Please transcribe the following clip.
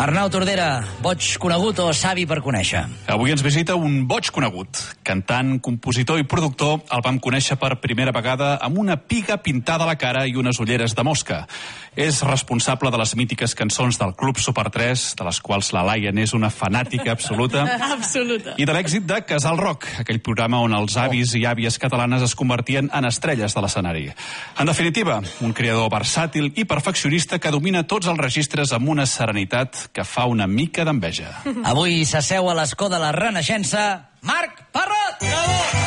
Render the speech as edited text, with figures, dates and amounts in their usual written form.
Arnau Tordera, boig conegut o savi per conèixer? Avui ens visita un boig conegut. Cantant, compositor i productor, el vam conèixer per primera vegada amb una piga pintada a la cara i unes ulleres de mosca. És responsable de les mítiques cançons del Club Super 3, de les quals la Laia n'és una fanàtica absoluta. Absoluta. I de l'èxit de Casal Rock, aquell programa on els avis i àvies catalanes es convertien en estrelles de l'escenari. En definitiva, un creador versàtil i perfeccionista que domina tots els registres amb una serenitat que fa una mica d'enveja. Avui s'asseu a l'escó de la Renaixença, Marc Parrot! Bravo!